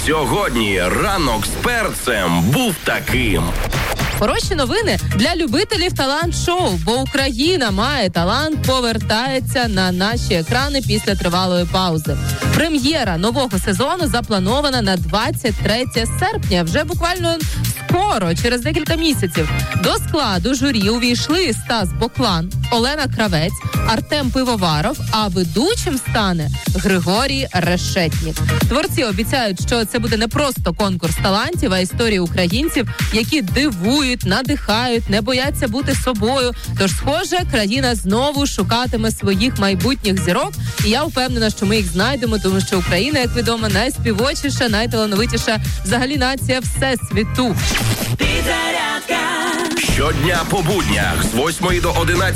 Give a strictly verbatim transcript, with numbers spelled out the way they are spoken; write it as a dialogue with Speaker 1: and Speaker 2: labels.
Speaker 1: Сьогодні ранок з перцем був таким.
Speaker 2: Хороші новини для любителів талант-шоу, бо Україна має талант, повертається на наші екрани після тривалої паузи. Прем'єра нового сезону запланована на двадцять третє серпня, вже буквально скоро, через декілька місяців. До складу журі увійшли Стас Боклан, Олена Кравець, Артем Пивоваров, а ведучим стане Григорій Решетнік. Творці обіцяють, що це буде не просто конкурс талантів, а історії українців, які дивують, надихають, не бояться бути собою. Тож, схоже, країна знову шукатиме своїх майбутніх зірок, і я впевнена, що ми їх знайдемо, тому що Україна, як відомо, найспівочіша, найталановитіша взагалі нація всесвіту.
Speaker 1: Щодня по буднях з восьмої до одинадцятої